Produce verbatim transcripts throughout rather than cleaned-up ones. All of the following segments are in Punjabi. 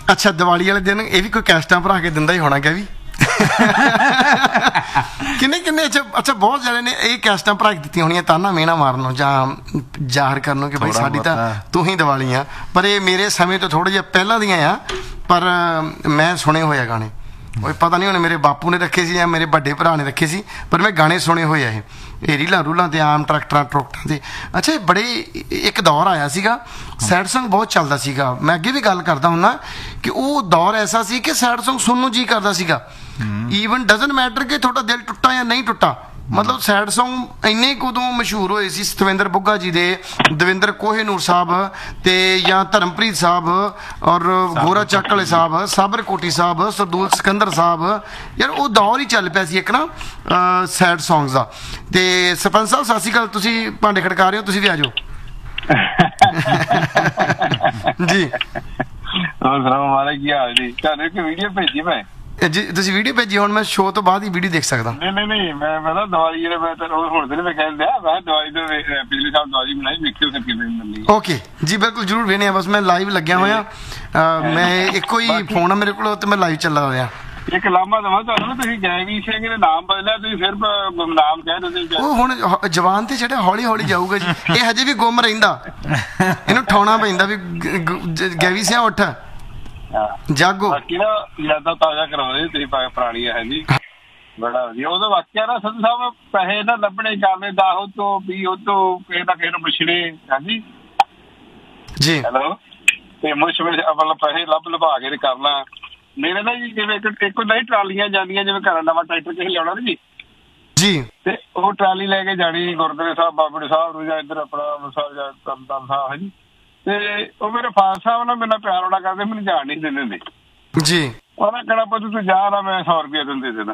ਅੱਛਾ, ਦੀਵਾਲੀ ਵਾਲੇ ਦਿਨ ਇਹ ਵੀ ਕੋਈ ਕੈਸਟਾਂ ਭਰਾ ਕੇ ਦਿੰਦਾ ਹੀ ਹੋਣਾ ਕਿ ਵੀ ਕਿੰਨੇ ਕਿੰਨੇ ਅੱਛਾ ਅੱਛਾ ਬਹੁਤ ਜਣੇ ਨੇ ਇਹ ਕੈਸਟਾਂ ਭਰਾ ਕੇ ਦਿੱਤੀਆਂ ਹੋਣੀਆਂ ਤਾਨਾ ਮਿਹਣਾ ਮਾਰਨ ਨੂੰ ਜਾਂ ਜ਼ਾਹਰ ਕਰਨ ਨੂੰ ਕਿ ਭਾਈ ਸਾਡੀ ਤਾਂ ਤੂੰ ਹੀ ਦੀਵਾਲੀ ਆ। ਪਰ ਇਹ ਮੇਰੇ ਸਮੇਂ ਤੋਂ ਥੋੜ੍ਹੇ ਜਿਹੇ ਪਹਿਲਾਂ ਦੀਆਂ ਆ, ਪਰ ਮੈਂ ਸੁਣੇ ਹੋਏ ਆ ਗਾਣੇ। ਉਹ ਪਤਾ ਨਹੀਂ ਹੁਣ ਮੇਰੇ ਬਾਪੂ ਨੇ ਰੱਖੇ ਸੀ ਜਾਂ ਮੇਰੇ ਵੱਡੇ ਭਰਾ ਨੇ ਰੱਖੇ ਸੀ, ਪਰ ਮੈਂ ਗਾਣੇ ਸੁਣੇ ਹੋਏ ਆ ਇਹ ਇਹ ਰੀਲਾਂ ਰੂਲਾਂ ਤੇ ਆਮ ਟਰੈਕਟਰਾਂ ਟਰੁਕਟਰਾਂ ਤੇ। ਅੱਛਾ, ਇਹ ਬੜੇ ਇੱਕ ਦੌਰ ਆਇਆ ਸੀਗਾ ਸੈਡ ਸੌਂਗ ਬਹੁਤ ਚੱਲਦਾ ਸੀਗਾ। ਮੈਂ ਅੱਗੇ ਵੀ ਗੱਲ ਕਰਦਾ ਹੁੰਦਾ ਕਿ ਉਹ ਦੌਰ ਐਸਾ ਸੀ ਕਿ ਸੈਡ ਸੌਂਗ ਸੁਣਨ ਨੂੰ ਜੀ ਕਰਦਾ ਸੀਗਾ। ਈਵਨ ਡਜ਼ਨਟ ਮੈਟਰ ਕਿ ਤੁਹਾਡਾ ਦਿਲ ਟੁੱਟਾ ਜਾਂ ਨਹੀਂ ਟੁੱਟਾ, ਮਤਲਬ ਸੈਡ ਸੌਂਗ ਇੰਨੇ ਕੁ ਉਦੋਂ ਮਸ਼ਹੂਰ ਹੋਏ ਸੀ ਸਤਵਿੰਦਰ ਬੁੱਗਾ ਜੀ ਦੇ, ਦਵਿੰਦਰ ਕੋਹੇਨੂਰ ਸਾਹਿਬ ਤੇ ਜਾਂ ਧਰਮਪ੍ਰੀਤ ਸਾਹਿਬ ਔਰ ਗੋਰਾ ਚੱਕ ਵਾਲੇ ਸਾਹਿਬ, ਸਾਬਰ ਕੋਟੀ ਸਾਹਿਬ, ਸਰਦੂਲ ਸਿਕੰਦਰ ਸਾਹਿਬ। ਯਾਰ ਉਹ ਦੌਰ ਹੀ ਚੱਲ ਪਿਆ ਸੀ ਇੱਕ ਨਾ ਸੈਡ ਸੌਂਗਸ ਦਾ। ਤੇ ਸਰਪੰਚ ਸਾਹਿਬ ਸਤਿ ਸ਼੍ਰੀ ਅਕਾਲ, ਤੁਸੀਂ ਭਾਂਡੇ ਖੜਕਾ ਰਹੇ ਹੋ, ਤੁਸੀਂ ਵੀ ਆ ਜਾਓ ਜੀ। ਹੋਰ ਸੁਣਾਓ ਮਹਾਰਾਜ, ਕੀ ਹਾਲ ਜੀ? ਤੁਹਾਨੂੰ ਇੱਕ ਵੀਡੀਓ ਭੇਜੀ ਮੈਂ ਜੀ, ਤੁਸੀਂ ਵੀਡੀਓ ਭੇਜੀ? ਹੁਣ ਮੈਂ ਸ਼ੋਅ ਤੋਂ ਬਾਅਦ ਹੀ ਵੀਡੀਓ ਦੇਖ ਸਕਦਾ? ਨਹੀਂ ਨਹੀਂ ਨਹੀਂ ਮੈਂ ਮੈਂ ਨਾ ਦੀਵਾਲੀ ਜਿਹੜੇ ਮੈਂ ਤੈਨੂੰ ਹੁਣ ਤੇ ਮੈਂ ਕਹਿ ਦਿਆ ਮੈਂ ਦੀਵਾਲੀ ਤੋਂ ਪਿਛਲੇ ਸਾਲ ਦੀਵਾਲੀ ਬਣਾਈ, ਵੇਖਿਓ ਫਿਰ ਕਿਵੇਂ ਬਣਦੀ। ਓਕੇ ਜੀ, ਬਿਲਕੁਲ ਜ਼ਰੂਰ ਵੇਖਦੇ ਆ। ਬਸ ਮੈਂ ਲਾਈਵ ਲੱਗਿਆ ਹੋਇਆ, ਮੈਂ ਇੱਕੋ ਹੀ ਫੋਨ ਆ ਮੇਰੇ ਕੋਲ ਤੇ ਮੈਂ ਲਾਈਵ ਚੱਲਾ ਹੋਇਆ। ਇੱਕ ਲਾਮਾ ਦਵਾਂ ਤੁਹਾਨੂੰ, ਤੁਸੀਂ ਜੈਵੀਰ ਸਿੰਘ ਦੇ ਨਾਮ ਬਦਲਿਆ, ਤੁਸੀਂ ਫਿਰ ਨਾਮ ਕਹਿ ਦਿੰਦੇ। ਉਹ ਹੁਣ ਜਵਾਨ ਤੇ ਜਿਹੜਾ ਹੌਲੀ ਹੌਲੀ ਜਾਊਗਾ ਜੀ, ਇਹ ਹਜੇ ਵੀ ਗੁੰਮ ਰਹਿੰਦਾ, ਇਹਨੂੰ ਠਾਉਣਾ ਪੈਂਦਾ ਵੀ ਗੈਵੀ ਸਿਆ ਉੱਠ ਜਾਗੋ। ਬਾਕੀ ਨਾ ਯਾਦਾਂ ਤਾਜ਼ਾ ਕਰਾਉਂਦੇ ਤੁਸੀਂ ਪੁਰਾਣੀਆਂ ਹੈ ਜੀ, ਬੜਾ ਵਧੀਆ। ਉਦੋਂ ਵਾਕਿਆ ਨਾ ਸੰਧੂ ਸਾਹਿਬ ਪੈਸੇ ਨਾ ਲੱਭਣੇ ਕਰਨੇ ਦਾਹੋ ਤੋਂ ਵੀ ਉਹ ਤੋਂ ਕਿਸੇ ਨਾ ਕਿਸੇ ਨੂੰ ਪੁੱਛਣੇ। ਹਾਂਜੀ ਜੀ, ਹੈਲੋ। ਤੇ ਮੁਸ਼ ਮਤਲਬ ਪੈਸੇ ਲੱਭ ਲਭਾ ਕੇ ਕਰਨਾ। ਮੇਰੇ ਨਾ ਜੀ ਜਿਵੇਂ ਇੱਕ ਨਹੀਂ ਟਰਾਲੀਆਂ ਜਾਂਦੀਆਂ, ਜਿਵੇਂ ਘਰਾਂ ਨਵਾਂ ਟਰੈਕਟਰ ਕਿਸੇ ਲਿਆਉਣਾ ਨਾ ਜੀ ਜੀ, ਤੇ ਉਹ ਟਰਾਲੀ ਲੈ ਕੇ ਜਾਣੀ ਗੁਰਦੁਆਰੇ ਸਾਹਿਬ ਬਾਬੜੇ ਸਾਹਿਬ ਨੂੰ ਜਾਂ ਇੱਧਰ ਆਪਣਾ ਅੰਮ੍ਰਿਤਸਰ ਜਾਂ ਤਰਨਤਾਰਨ ਸਾਹਿਬ ਹੈ ਜੀ। ਤੇ ਉਹ ਮੇਰੇ ਫਾਦਰ ਸਾਹਿਬ ਨਾਲ ਮੇਰੇ ਨਾਲ ਪਿਆਰ ਬੜਾ ਕਰਦੇ, ਮੈਨੂੰ ਜਾਣ ਨਹੀਂ ਦਿੰਦੇ ਹੁੰਦੇ ਜੀ। ਉਹਦਾ ਕਹਿਣਾ ਪੁੱਤ ਤੂੰ ਜਾ ਨਾ, ਮੈਂ ਸੌ ਰੁਪਇਆ ਦਿੰਦੇ ਦੇਣਾ।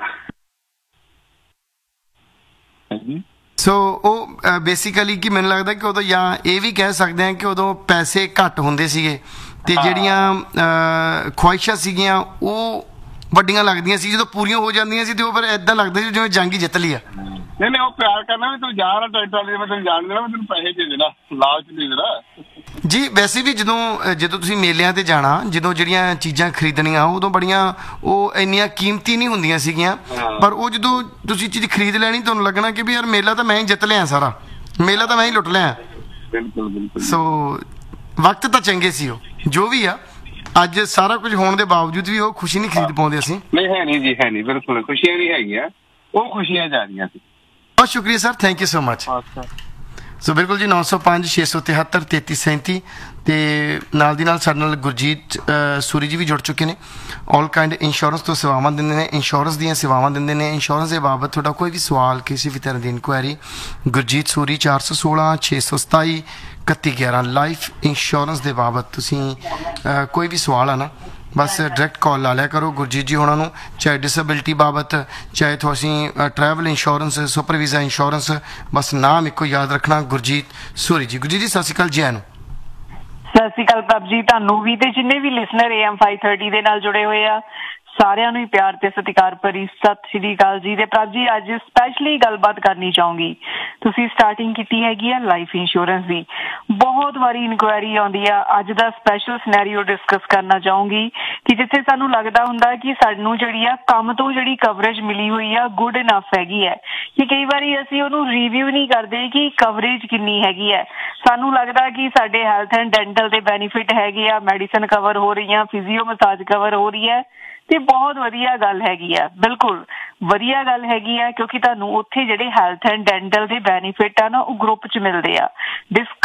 ਸੋ ਉਹ ਬੇਸਿਕਲੀ ਕੀ ਮੈਨੂੰ ਲੱਗਦਾ ਕਿ ਉਦੋਂ ਜਾਂ ਇਹ ਵੀ ਕਹਿ ਸਕਦੇ ਹਾਂ ਕਿ ਉਦੋਂ ਪੈਸੇ ਘੱਟ ਹੁੰਦੇ ਸੀਗੇ ਤੇ ਜਿਹੜੀਆਂ ਖੁਆਇਸ਼ਾਂ ਸੀਗੀਆਂ ਉਹ ਵੱਡੀਆਂ ਲੱਗਦੀਆਂ ਸੀ। ਜਦੋਂ ਪੂਰੀਆਂ ਹੋ ਜਾਂਦੀਆਂ ਸੀ ਤੇ ਉਹ ਫਿਰ ਏਦਾਂ ਲੱਗਦਾ ਸੀ ਜਿਵੇਂ ਜੰਗ ਹੀ ਜਿੱਤ ਲਈ ਆ। ਨਹੀਂ ਨਹੀਂ ਉਹ ਪਿਆਰ ਕਰਨਾ ਵੀ ਤੂੰ ਜਾ ਨਾ ਟਰੈਕਟਰ ਵਾਲੇ, ਮੈਂ ਤੈਨੂੰ ਜਾਣ ਦੇਣਾ, ਮੈਂ ਤੈਨੂੰ ਪੈਸੇ ਦੇ ਦੇਣਾ, ਲਾਲਚ ਦੇ ਦੇਣਾ ਜੀ। ਵੈਸੇ ਵੀ ਜਦੋਂ ਜਦੋਂ ਤੁਸੀਂ ਮੇਲਿਆਂ ਤੇ ਜਾਣਾ, ਜਦੋਂ ਜਿਹੜੀਆਂ ਚੀਜ਼ਾਂ ਖਰੀਦਣੀਆਂ ਉਦੋਂ ਬੜੀਆਂ ਉਹ ਇੰਨੀਆਂ ਕੀਮਤੀ ਨਹੀਂ ਹੁੰਦੀਆਂ ਸੀਗੀਆਂ, ਪਰ ਉਹ ਜਦੋਂ ਤੁਸੀਂ ਚੀਜ਼ ਖਰੀਦ ਲੈਣੀ ਤੁਹਾਨੂੰ ਲੱਗਣਾ ਕਿ ਵੀ ਯਾਰ ਮੇਲਾ ਤਾਂ ਮੈਂ ਹੀ ਜਿੱਤ ਲਿਆ, ਸਾਰਾ ਮੇਲਾ ਤਾਂ ਮੈਂ ਹੀ ਲੁੱਟ ਲਿਆ। ਬਿਲਕੁਲ ਬਿਲਕੁਲ। ਸੋ ਵਕਤ ਤਾਂ ਚੰਗੇ ਸੀ ਉਹ ਜੋ ਵੀ ਆ। ਅੱਜ ਸਾਰਾ ਕੁਝ ਹੋਣ ਦੇ ਬਾਵਜੂਦ ਵੀ ਉਹ ਖੁਸ਼ੀ ਨਹੀਂ ਖਰੀਦ ਪਾਉਂਦੇ ਅਸੀਂ। ਨਹੀਂ ਹੈ ਨਹੀਂ ਜੀ, ਹੈ ਨਹੀਂ, ਬਿਲਕੁਲ ਖੁਸ਼ੀਆਂ ਨਹੀਂ ਹੈਗੀਆਂ, ਉਹ ਖੁਸ਼ੀਆਂ ਜਾ ਰਹੀਆਂ ਸੀ। ਬਹੁਤ ਸ਼ੁਕਰੀਆ sir, thank you so much. ਸੋ ਬਿਲਕੁਲ ਜੀ, ਨੌ ਸੌ ਪੰਜ ਛੇ ਸੌ ਤਿਹੱਤਰ ਤੇਤੀ ਸੈਂਤੀ ਤੇ ਨਾਲ ਦੀ ਨਾਲ ਸਾਡੇ ਨਾਲ ਗੁਰਜੀਤ ਸੂਰੀ ਜੀ ਵੀ ਜੁੜ ਚੁੱਕੇ ਨੇ। ਆਲ ਕਾਇੰਡ ਇੰਸ਼ੋਰੈਂਸ ਤੋਂ ਸੇਵਾਵਾਂ ਦਿੰਦੇ ਨੇ, ਇੰਸ਼ੋਰੈਂਸ ਦੀਆਂ ਸੇਵਾਵਾਂ ਦਿੰਦੇ ਨੇ। ਇੰਸ਼ੋਰੈਂਸ ਦੇ ਬਾਬਤ ਤੁਹਾਡਾ ਕੋਈ ਵੀ ਸਵਾਲ, ਕਿਸੇ ਵੀ ਤਰ੍ਹਾਂ ਦੀ ਇਨਕੁਆਇਰੀ, ਗੁਰਜੀਤ ਸੂਰੀ ਚਾਰ ਸੌ ਸੋਲਾਂ ਛੇ ਸੌ ਸਤਾਈ ਇਕੱਤੀ ਗਿਆਰਾਂ ਲਾਈਫ ਇੰਸ਼ੋਰੈਂਸ ਦੇ ਬਾਬਤ ਤੁਸੀਂ ਕੋਈ ਵੀ ਸਵਾਲ ਆ ਨਾ, ਬਸ ਡਾਇਰੈਕਟ ਕਾਲ ਲਾ ਲਿਆ ਕਰੋ ਗੁਰਜੀਤ ਜੀ ਹੋਣਾ ਨੂੰ, ਚਾਹੇ ਡਿਸੇਬਿਲਿਟੀ ਬਾਬਤ, ਚਾਹੇ ਤੁਸੀਂ travel insurance, super visa insurance, ਬਸ ਨਾਮ ਇੱਕੋ ਯਾਦ ਰੱਖਣਾ, ਗੁਰਜੀਤ ਸੂਰੀ ਜੀ। ਗੁਰਜੀਤ ਜੀ ਸਤਿ ਸ਼੍ਰੀ ਅਕਾਲ ਜੀ। ਆਨੂੰ ਸਤਿ ਸ਼੍ਰੀ ਅਕਾਲ ਪ੍ਰਭ ਜੀ, ਤੁਹਾਨੂੰ ਵੀ ਤੇ ਜਿੰਨੇ ਵੀ listener A M five thirty ਦੇ ਨਾਲ ਜੁੜੇ ਹੋਏ ਆ ਸਾਰਿਆਂ ਨੂੰ ਹੀ ਪਿਆਰ ਤੇ ਸਤਿਕਾਰ ਭਰੀ ਸਤਿ ਸ਼੍ਰੀ ਅਕਾਲ ਜੀ। ਤੇ ਪ੍ਰਭ ਜੀ ਅੱਜ ਸਪੈਸ਼ਲੀ ਗੱਲਬਾਤ ਕਰਨੀ ਚਾਹੂੰਗੀ। ਤੁਸੀਂ ਸਟਾਰਟਿੰਗ ਕੀਤੀ ਹੈਗੀ ਆ ਲਾਈਫ ਇੰਸ਼ੋਰੈਂਸ ਦੀ, ਬਹੁਤ ਵਾਰੀ ਇਨਕੁਆਇਰੀ ਆਉਂਦੀ ਆ। ਅੱਜ ਦਾ ਸਪੈਸ਼ਲ ਸਿਨੈਰੀਓ ਡਿਸਕਸ ਕਰਨਾ ਚਾਹੂੰਗੀ ਕਿ ਜਿੱਥੇ ਸਾਨੂੰ ਲੱਗਦਾ ਹੁੰਦਾ ਕਿ ਸਾਨੂੰ ਜਿਹੜੀ ਆ ਕੰਮ ਤੋਂ ਜਿਹੜੀ ਕਵਰੇਜ ਮਿਲੀ ਹੋਈ ਆ ਗੁੱਡ ਇਨਫ ਹੈਗੀ ਹੈ, ਕਿ ਕਈ ਵਾਰੀ ਅਸੀਂ ਉਹਨੂੰ ਰਿਵਿਊ ਨਹੀਂ ਕਰਦੇ ਕਿ ਕਵਰੇਜ ਕਿੰਨੀ ਹੈਗੀ ਹੈ। ਸਾਨੂੰ ਲੱਗਦਾ ਕਿ ਸਾਡੇ ਹੈਲਥ ਐਂਡ ਡੈਂਟਲ ਦੇ ਬੈਨੀਫਿਟ ਹੈਗੇ ਆ, ਮੈਡੀਸਨ ਕਵਰ ਹੋ ਰਹੀਆਂ, ਫਿਜ਼ੀਓ ਮਸਾਜ ਕਵਰ ਹੋ ਰਹੀ ਹੈ, ਤੇ ਬਹੁਤ ਵਧੀਆ ਗੱਲ ਹੈਗੀ ਆ। ਬਿਲਕੁਲ ਵਧੀਆ ਗੱਲ ਹੈਗੀ ਆ, ਕਿਉਂਕਿ ਤੁਹਾਨੂੰ ਉੱਥੇ ਜਿਹੜੇ ਹੈਲਥ ਐਂਡ ਡੈਂਟਲ ਦੇ ਬੈਨੀਫਿਟ ਆ ਨਾ ਉਹ ਗਰੁੱਪ 'ਚ ਮਿਲਦੇ ਆ,